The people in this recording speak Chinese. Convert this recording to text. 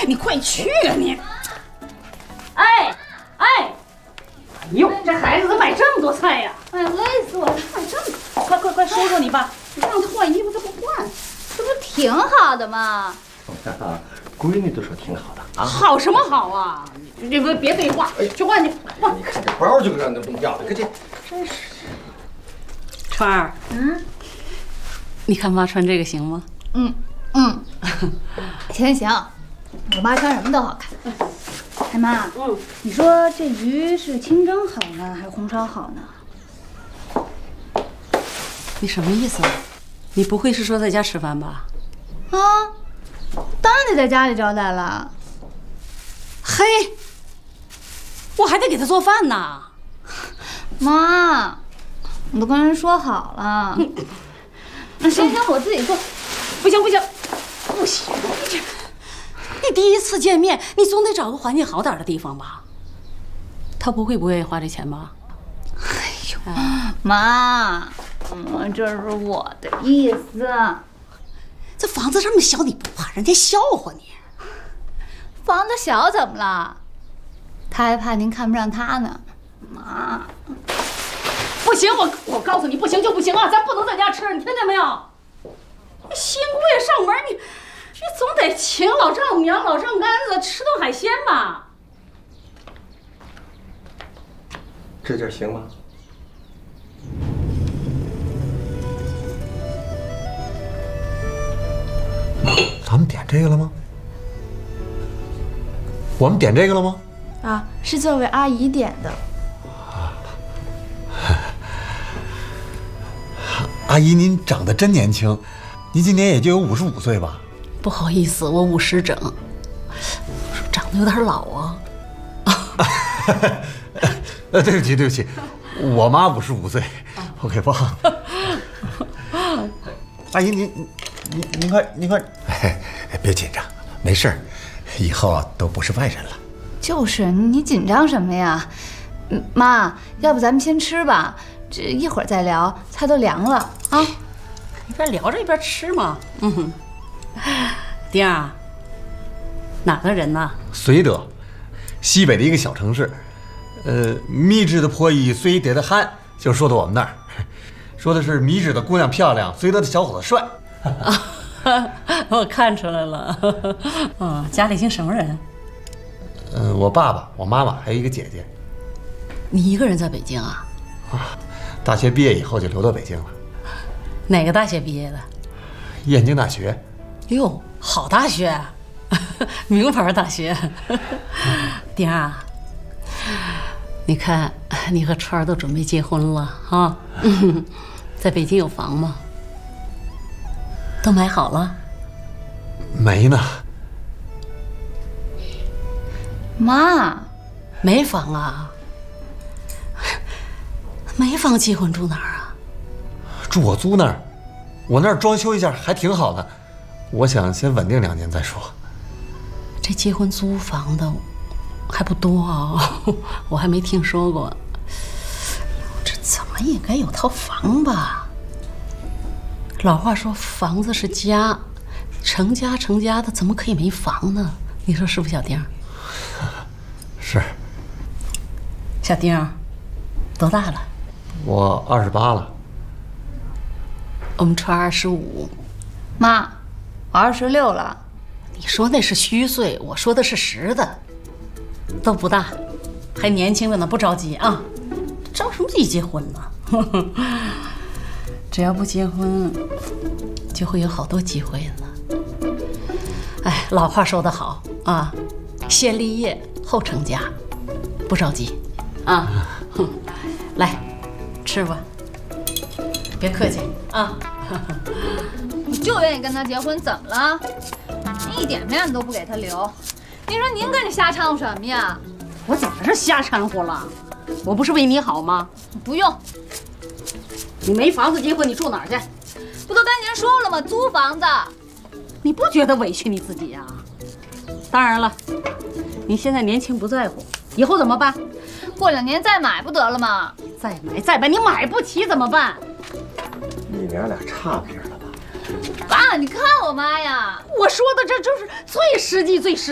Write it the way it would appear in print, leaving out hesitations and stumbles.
你快去啊你！哎，哎呦，这孩子怎么买这么多菜呀？哎呀，累死我了！买这么多，快说说你爸，你让他换衣服他不换， 这不挺好的吗？ 闺女都说挺好的啊。 好什么好啊？你别废话，去换去换。 你看这包就让那不要的，快去！ 真是。川儿，你看妈穿这个行吗？ 行，我妈穿什么都好看。哎妈，你说这鱼是清蒸好呢，还是红烧好呢？ 你什么意思啊？你不会是说在家吃饭吧？ 啊，当然得在家里招待了。 嘿，我还得给他做饭呢。 妈，我都跟人说好了。那行，我自己做。 不行，你第一次见面，你总得找个环境好点的地方吧？他不会不愿意花这钱吧？ 哎呦，妈，这是我的意思。 这房子这么小，你不怕人家笑话你？ 房子小怎么了？他还怕您看不上他呢。妈， 不行，我告诉你，不行就不行啊！咱不能在家吃，你听见没有？新姑爷上门，你总得请老丈母娘、老丈杆子吃顿海鲜吧？ 这件行吗？ 咱们点这个了吗？我们点这个了吗？ 啊，是这位阿姨点的。 阿姨，您长得真年轻，您今年也就有55岁吧？ 不好意思，我50整，长得有点老啊。 对不起，我妈55岁，我给忘了。阿姨，您快，别紧张，没事儿，以后都不是外人了。 就是你紧张什么呀？妈，要不咱们先吃吧，这一会儿再聊，菜都凉了啊。 一边聊着一边吃嘛。丁儿，哪个人呢？ 绥德，西北的一个小城市。密制的破衣，绥德的汉，就说到我们那儿，说的是密制的姑娘漂亮，绥德的小伙子帅。 我看出来了。家里姓什么人？ 我爸爸、我妈妈还有一个姐姐。 你一个人在北京啊？ 大学毕业以后就留到北京了。 哪个大学毕业的？ 燕京大学。 哟，好大学，名牌大学。丁儿，你看你和川儿都准备结婚了啊？在北京有房吗？都买好了？ 没呢。 妈， 没房啊？没房结婚住哪儿啊？ 住我租那儿，我那儿装修一下还挺好的，我想先稳定2年再说。 这结婚租房的还不多啊，我还没听说过。这怎么也该有套房吧？老话说房子是家，成家的怎么可以没房呢？你说是不是，小丁？ 是。 小丁多大了？ 我28了。 我们川25。 妈，我26了。 你说那是虚岁，我说的是实的。都不大，还年轻着呢，不着急啊。着什么急结婚呢？只要不结婚，就会有好多机会呢。哎，老话说得好啊，先立业后成家，不着急啊。来，吃吧，别客气啊。 我就愿意跟他结婚，怎么了？一点面子都不给他留。您说您跟着瞎掺和什么呀？ 我怎么是瞎掺和了？我不是为你好吗？ 不用， 你没房子结婚，你住哪儿去？ 不都跟您说了吗？租房子。 你不觉得委屈你自己呀？当然了，你现在年轻不在乎，以后怎么办？ 过2年再买不得了吗？ 再买，你买不起怎么办？ 你娘俩差别了吧？ 爸，你看我妈呀！ 我说的这就是最实际、最实